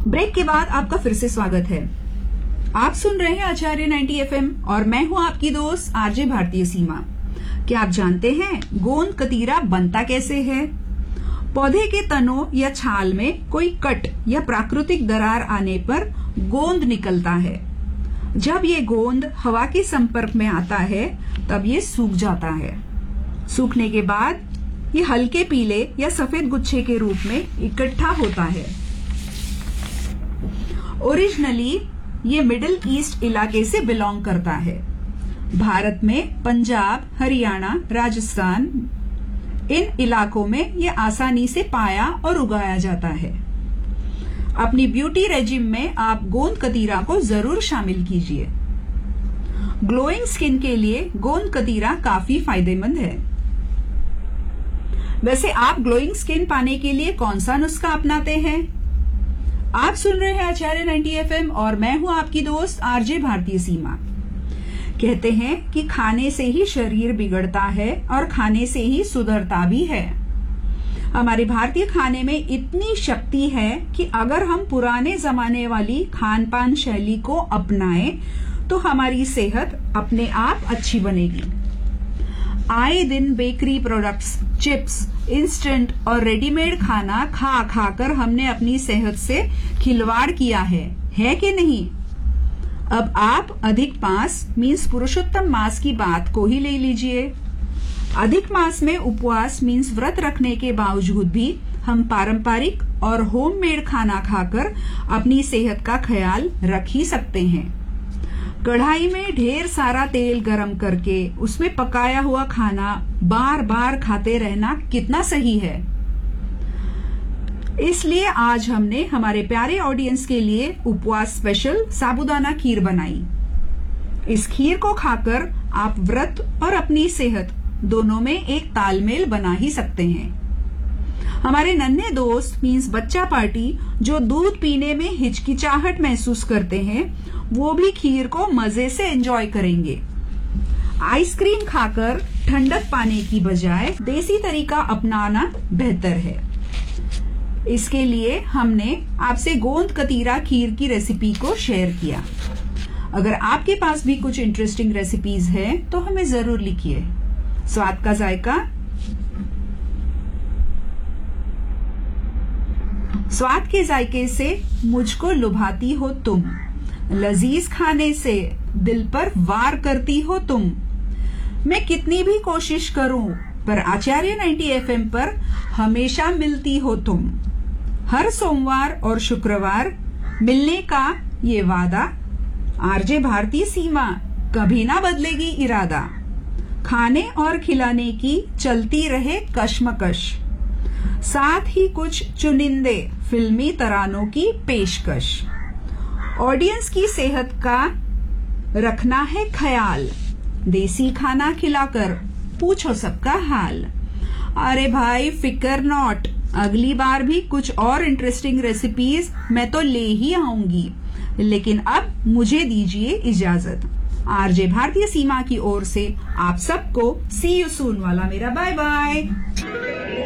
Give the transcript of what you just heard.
Break के बाद आपका फिर से स्वागत है। आप सुन रहे हैं आचार्य 90 FM और मैं हूं आपकी दोस्त आरजे भारतीय सीमा। क्या आप जानते हैं गोंद कतीरा बनता कैसे है? पौधे के तनों या छाल में कोई कट या प्राकृतिक दरार आने पर गोंद निकलता है। जब ये गोंद हवा के संपर्क में आता है तब ये सूख जाता है। सूखने के बाद ये हल्के पीले या सफेद गुच्छे के रूप में इकट्ठा होता है। ओरिजिनली ये मिडिल ईस्ट इलाके से बिलोंग करता है। भारत में पंजाब, हरियाणा, राजस्थान इन इलाकों में ये आसानी से पाया और उगाया जाता है। अपनी ब्यूटी रेजिम में आप गोंद कतीरा को जरूर शामिल कीजिए। ग्लोइंग स्किन के लिए गोंद कतीरा काफी फायदेमंद है। वैसे आप ग्लोइंग स्किन पाने के लिए कौन सा नुस्खा अपनाते हैं? आप सुन रहे हैं आचार्य 90 FM और मैं हूं आपकी दोस्त आरजे भारतीय सीमा। कहते हैं कि खाने से ही शरीर बिगड़ता है और खाने से ही सुधरता भी है। हमारे भारतीय खाने में इतनी शक्ति है कि अगर हम पुराने जमाने वाली खान पान शैली को अपनाएं तो हमारी सेहत अपने आप अच्छी बनेगी। आए दिन बेकरी प्रोडक्ट्स, चिप्स, इंस्टेंट और रेडीमेड खाना खा खाकर हमने अपनी सेहत से खिलवाड़ किया है कि नहीं? अब आप अधिक मास मीन्स पुरुषोत्तम मास की बात को ही ले लीजिए। अधिक मास में उपवास मीन्स व्रत रखने के बावजूद भी हम पारंपरिक और होममेड खाना खाकर अपनी सेहत का ख्याल रख ही सकते हैं। कढ़ाई में ढेर सारा तेल गरम करके उसमें पकाया हुआ खाना बार बार खाते रहना कितना सही है? इसलिए आज हमने हमारे प्यारे ऑडियंस के लिए उपवास स्पेशल साबूदाना खीर बनाई। इस खीर को खाकर आप व्रत और अपनी सेहत दोनों में एक तालमेल बना ही सकते हैं। हमारे नन्हे दोस्त मीन्स बच्चा पार्टी जो दूध पीने में हिचकिचाहट महसूस करते हैं वो भी खीर को मजे से एंजॉय करेंगे। आइसक्रीम खाकर ठंडक पाने की बजाय देसी तरीका अपनाना बेहतर है। इसके लिए हमने आपसे गोंद कतीरा खीर की रेसिपी को शेयर किया। अगर आपके पास भी कुछ इंटरेस्टिंग रेसिपीज हैं तो हमें जरूर लिखिए। स्वाद का जायका, स्वाद के जायके से मुझको लुभाती हो तुम, लजीज खाने से दिल पर वार करती हो तुम। मैं कितनी भी कोशिश करूं पर आचार्य 90 FM पर हमेशा मिलती हो तुम। हर सोमवार और शुक्रवार मिलने का ये वादा, आरजे भारतीय सीमा कभी ना बदलेगी इरादा। खाने और खिलाने की चलती रहे कश्मकश, साथ ही कुछ चुनिंदे फिल्मी तरानों की पेशकश। ऑडियंस की सेहत का रखना है ख्याल, देसी खाना खिलाकर पूछो सबका हाल। अरे भाई फिकर नॉट, अगली बार भी कुछ और इंटरेस्टिंग रेसिपीज मैं तो ले ही आऊंगी। लेकिन अब मुझे दीजिए इजाजत। आरजे भारतीय सीमा की ओर से आप सबको सी यू सून वाला मेरा बाय बाय।